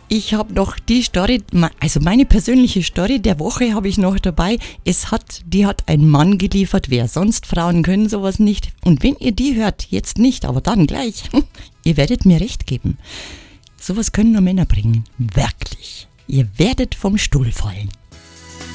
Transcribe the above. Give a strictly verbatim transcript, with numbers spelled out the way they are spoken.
Ich habe noch die Story, also meine persönliche Story der Woche habe ich noch dabei. Es hat, die hat ein Mann geliefert, wer sonst? Frauen können sowas nicht. Und wenn ihr die hört, jetzt nicht, aber dann gleich, ihr werdet mir recht geben. Sowas können nur Männer bringen. Wirklich. Ihr werdet vom Stuhl fallen.